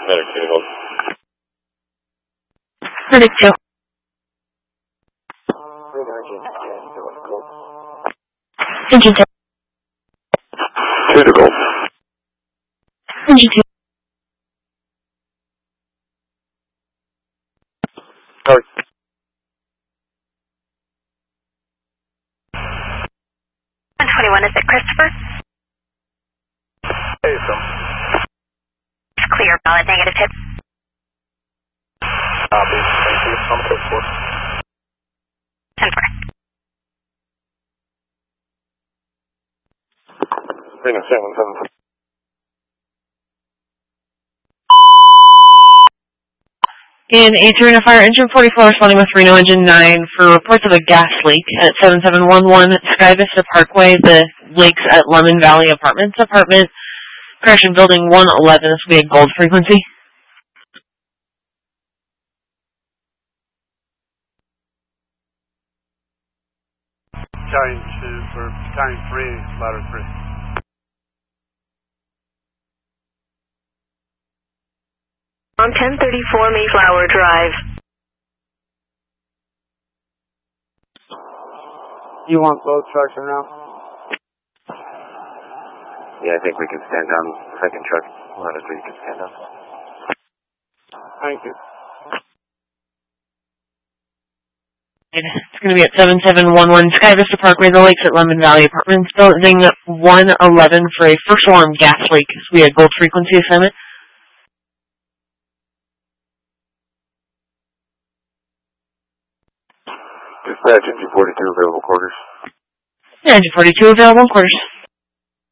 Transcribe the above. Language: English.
Medic 2 hold. Medic 2. Engine 2. 2 to gold. Engine 2. Sorry. 121, is it Christopher? Hey, Phil. It's clear, valid negative tip. Copy. Thank you. I'm code 4. 10 4. Reno 777. In A3 and Fire, Engine 44 responding with Reno Engine 9 for reports of a gas leak at 7711 Sky Vista Parkway, the Lakes at Lemon Valley Apartments. Apartment crash in building 111. This will be a gold frequency. Battalion 2 for Battalion 3, ladder 3. On 1034 Mayflower Drive. You want both trucks around? Yeah, I think we can stand on the second truck. Ladder 3 can stand on. Thank you. It's going to be at 7711 Sky Vista Parkway, the Lakes at Lemon Valley Apartments, building 111 for a first alarm gas leak. This will be a gold frequency assignment. Dispatch, Engine 42 available quarters. Yeah, Engine 42 available quarters.